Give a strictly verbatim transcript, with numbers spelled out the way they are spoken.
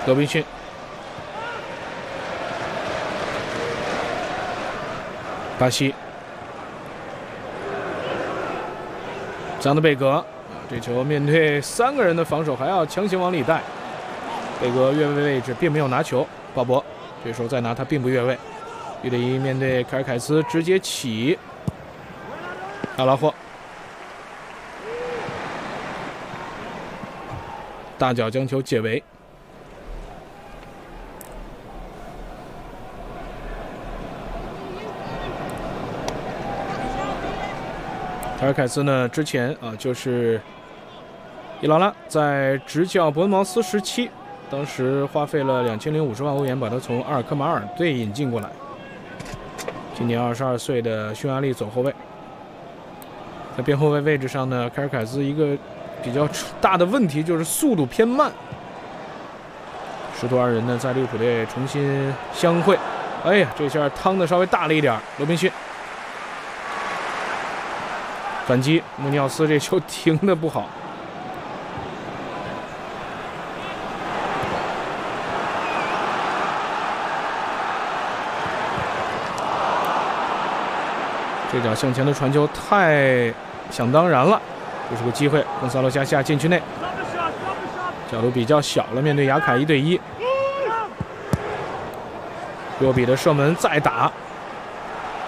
罗宾逊，巴西，张德贝格，这球面对三个人的防守，还要强行往里带。贝格越位位置并没有拿球，鲍勃这时候再拿他并不越位。一对一面对凯尔凯斯，直接起。阿拉霍，大脚将球解围。凯尔凯斯呢，之前啊就是伊劳拉在执教伯恩茅斯时期，当时花费了两千零五十万欧元把他从阿尔克马尔队引进过来。今年二十二岁的匈牙利左后卫。在边后卫位置上呢，凯尔凯斯一个比较大的问题就是速度偏慢。师徒二人呢在利物浦队重新相会，哎呀，这下趟的稍微大了一点。罗宾逊反击，穆尼奥斯这球停的不好。这脚向前的传球太想当然了，这是个机会。贡萨洛加西亚禁区内，角度比较小了，面对雅凯一对一。若比的射门再打，